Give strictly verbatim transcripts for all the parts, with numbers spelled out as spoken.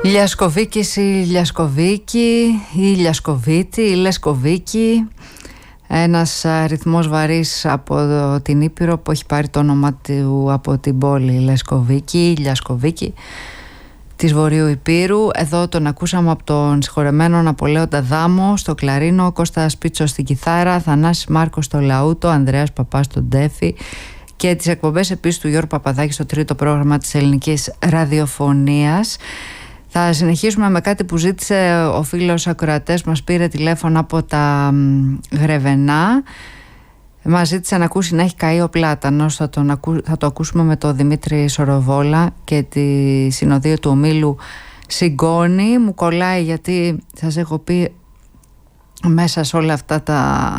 Λιασκοβίκης ή Λιασκοβίκη ή Λιασκοβίτη ή Λεσκοβίκη, ένας ρυθμός βαρύς από την Ήπειρο που έχει πάρει το όνομα του από την πόλη Λεσκοβίκη ή Λιασκοβίκη της Βορείου Υπήρου. Εδώ τον ακούσαμε από τον συγχωρεμένο Ναπολέοντα Δάμο στο κλαρίνο, Κώστα Σπίτσο στην κιθάρα, Θανάσης Μάρκος στο λαούτο, Ανδρέας Παπάς στον τέφι, και τις εκπομπές επίσης του Γιώργου Παπαδάκη στο τρίτο πρόγραμμα της ελληνικής ραδιοφωνίας. Θα συνεχίσουμε με κάτι που ζήτησε ο φίλος ακροατές, μας πήρε τηλέφωνο από τα Γρεβενά. Μας ζήτησε να ακούσει να έχει καεί ο πλάτανος. Θα, τον ακού, θα το ακούσουμε με τον Δημήτρη Σοροβόλα και τη συνοδεία του ομίλου Συγκόνη. Μου κολλάει γιατί σας έχω πει μέσα σε όλα αυτά τα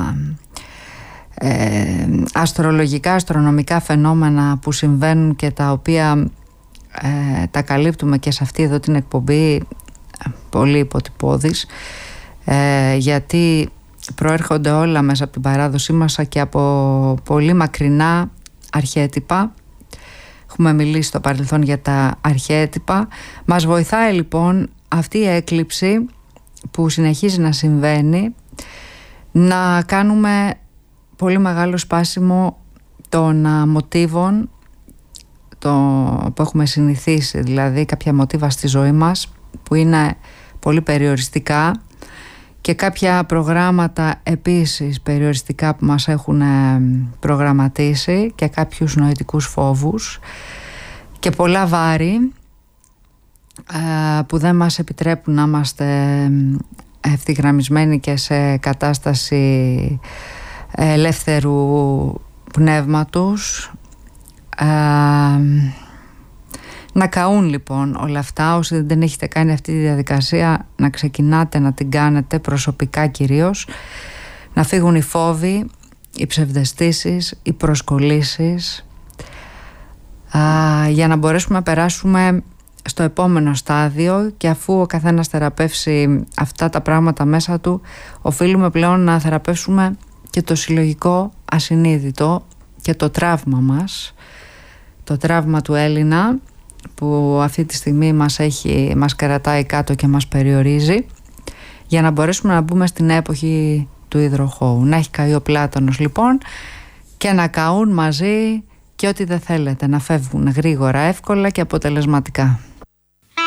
ε, αστρολογικά, αστρονομικά φαινόμενα που συμβαίνουν και τα οποία ε, τα καλύπτουμε και σε αυτή εδώ την εκπομπή πολύ υποτυπώδης, ε, γιατί προέρχονται όλα μέσα από την παράδοσή μας και από πολύ μακρινά αρχέτυπα. Έχουμε μιλήσει στο παρελθόν για τα αρχέτυπα. Μας βοηθάει λοιπόν αυτή η έκλειψη που συνεχίζει να συμβαίνει να κάνουμε πολύ μεγάλο σπάσιμο των μοτίβων το, που έχουμε συνηθίσει, δηλαδή κάποια μοτίβα στη ζωή μας που είναι πολύ περιοριστικά και κάποια προγράμματα επίσης περιοριστικά που μας έχουν προγραμματίσει και κάποιους νοητικούς φόβους και πολλά βάρη που δεν μας επιτρέπουν να είμαστε ευθυγραμμισμένοι και σε κατάσταση ελεύθερου πνεύματος. Να καούν λοιπόν όλα αυτά. Όσοι δεν έχετε κάνει αυτή τη διαδικασία, να ξεκινάτε να την κάνετε προσωπικά κυρίως, να φύγουν οι φόβοι, οι ψευδαισθήσεις, οι προσκολήσεις, α, για να μπορέσουμε να περάσουμε στο επόμενο στάδιο. Και αφού ο καθένας θεραπεύσει αυτά τα πράγματα μέσα του, οφείλουμε πλέον να θεραπεύσουμε και το συλλογικό ασυνείδητο και το τραύμα μας, το τραύμα του Έλληνα που αυτή τη στιγμή μας, έχει, μας κρατάει κάτω και μας περιορίζει, για να μπορέσουμε να μπούμε στην έποχη του υδροχώου. Να έχει καεί ο πλάτανος λοιπόν και να καούν μαζί και ό,τι δεν θέλετε, να φεύγουν γρήγορα, εύκολα και αποτελεσματικά.